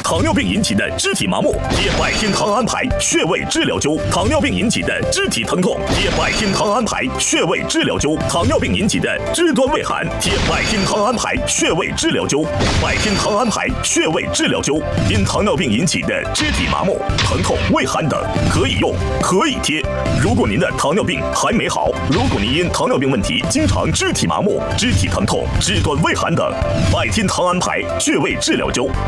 糖尿病引起的肢体麻木，贴百天糖安牌穴位治疗灸；糖尿病引起的肢体疼痛，贴百天糖安牌穴位治疗灸；糖尿病引起的肢端畏寒，贴百天糖安牌穴位治疗灸。百天糖安牌穴位治疗灸，因糖尿病引起的肢体麻木、疼痛、畏寒等，可以用，可以贴。如果您的糖尿病还没好，如果您因糖尿病问题经常肢体麻木、肢体疼痛、肢端畏寒等，百天糖安牌穴位治疗灸